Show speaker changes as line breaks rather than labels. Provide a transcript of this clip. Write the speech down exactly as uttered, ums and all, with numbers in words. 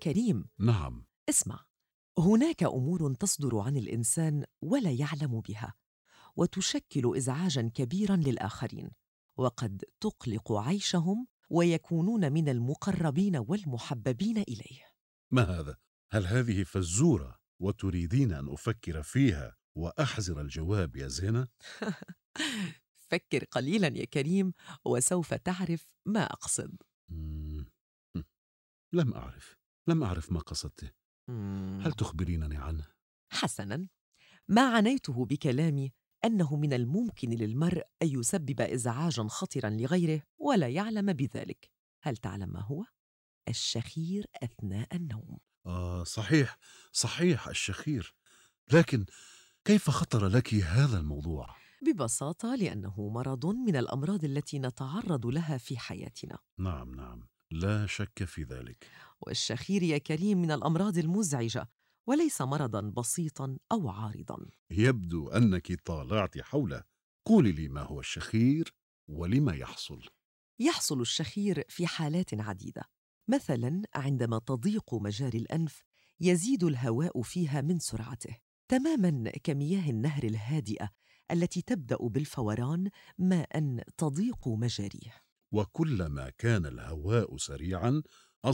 كريم،
نعم.
اسمع. هناك أمور تصدر عن الإنسان ولا يعلم بها، وتشكل إزعاجاً كبيراً للآخرين، وقد تقلق عيشهم ويكونون من المقربين والمحببين إليه.
ما هذا؟ هل هذه فزورة وتريدين أن أفكر فيها وأحذر الجواب يا زينة؟
فكر قليلاً يا كريم وسوف تعرف ما أقصد.
مم. لم أعرف لم أعرف ما قصدته. هل
مم.
تخبرينني عنه؟
حسناً، ما عنيته بكلامي أنه من الممكن للمرء أن يسبب إزعاجاً خطراً لغيره ولا يعلم بذلك. هل تعلم ما هو؟ الشخير أثناء النوم.
آه صحيح صحيح الشخير. لكن كيف خطر لك هذا الموضوع؟
ببساطة لأنه مرض من الأمراض التي نتعرض لها في حياتنا.
نعم نعم، لا شك في ذلك.
والشخير يا كريم من الأمراض المزعجة، وليس مرضاً بسيطاً أو عارضاً.
يبدو أنك طالعت حوله. قولي لي ما هو الشخير ولما يحصل؟
يحصل الشخير في حالات عديدة. مثلاً عندما تضيق مجاري الأنف يزيد الهواء فيها من سرعته، تماماً كمياه النهر الهادئة التي تبدأ بالفوران ما أن تضيق مجاريه.
وكلما كان الهواء سريعا